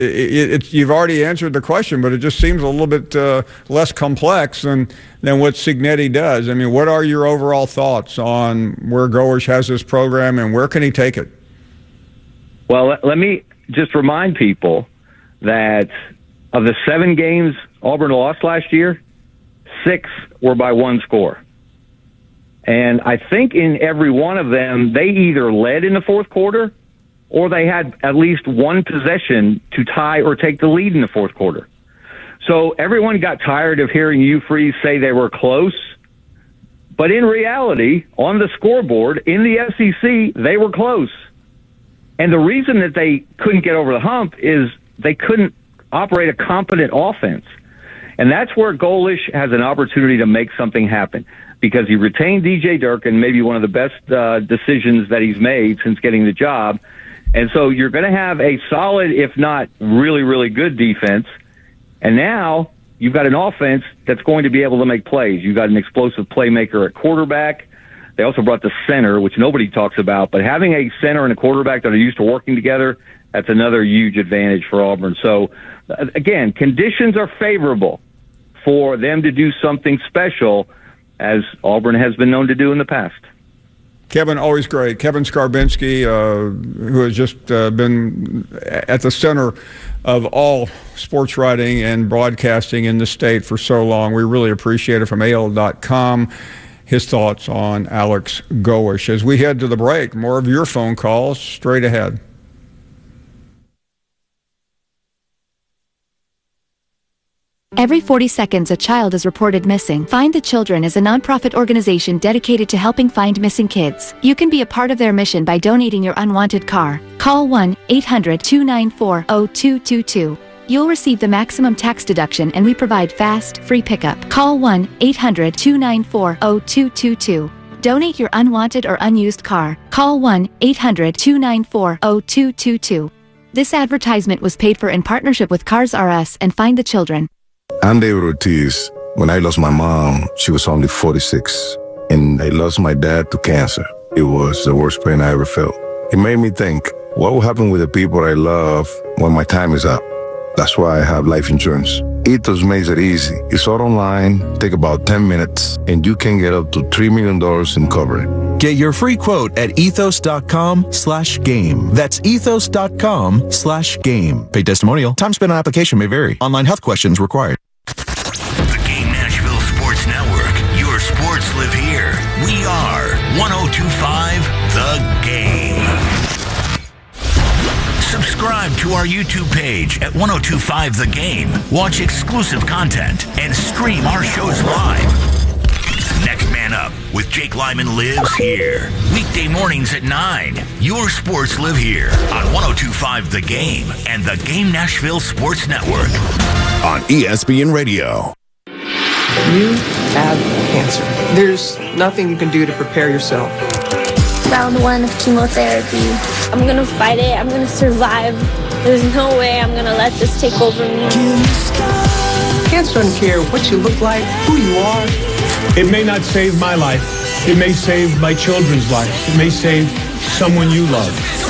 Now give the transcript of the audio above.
You've already answered the question, but it just seems a little bit less complex than what Cignetti does. I mean, what are your overall thoughts on where Golesh has this program and where can he take it? Well, let me just remind people that of the 7 games Auburn lost last year, 6 were by 1 score. And I think in every one of them, they either led in the fourth quarter or they had at least one possession to tie or take the lead in the fourth quarter. So everyone got tired of hearing Hugh Freeze say they were close. But in reality, on the scoreboard, in the SEC, they were close. And the reason that they couldn't get over the hump is they couldn't operate a competent offense. And that's where Golesh has an opportunity to make something happen, because he retained DJ Durkin, maybe one of the best decisions that he's made since getting the job. And so you're going to have a solid, if not really, really good defense. And now you've got an offense that's going to be able to make plays. You've got an explosive playmaker at quarterback. They also brought the center, which nobody talks about. But having a center and a quarterback that are used to working together, that's another huge advantage for Auburn. So, again, conditions are favorable for them to do something special, as Auburn has been known to do in the past. Kevin, always great. Kevin Skarbinski, who has just been at the center of all sports writing and broadcasting in the state for so long. We really appreciate it. From AL.com, his thoughts on Alex Golesh. As we head to the break, more of your phone calls straight ahead. Every 40 seconds, a child is reported missing. Find the Children is a nonprofit organization dedicated to helping find missing kids. You can be a part of their mission by donating your unwanted car. Call 1-800-294-0222. You'll receive the maximum tax deduction, and we provide fast, free pickup. Call 1-800-294-0222. Donate your unwanted or unused car. Call 1-800-294-0222. This advertisement was paid for in partnership with Cars R Us and Find the Children. I'm David Ortiz. When I lost my mom, she was only 46, and I lost my dad to cancer. It was the worst pain I ever felt. It made me think, what will happen with the people I love when my time is up? That's why I have life insurance. Ethos makes it easy. It's all online, take about 10 minutes, and you can get up to $3 million in coverage. Get your free quote at ethos.com/game. That's ethos.com/game. Paid testimonial. Time spent on application may vary. Online health questions required. The Game Nashville Sports Network. Your sports live here. We are 102.5 The Game. Subscribe to our YouTube page at 102.5 The Game. Watch exclusive content and stream our shows live. Next Man Up with Jake Lyman lives here. Weekday mornings at 9. Your sports live here on 102.5 The Game and the Game Nashville Sports Network. On ESPN Radio. You have cancer. There's nothing you can do to prepare yourself. Round 1 of chemotherapy. I'm going to fight it. I'm going to survive. There's no way I'm going to let this take over me. Cancer doesn't care what you look like, who you are. It may not save my life. It may save my children's lives. It may save someone you love.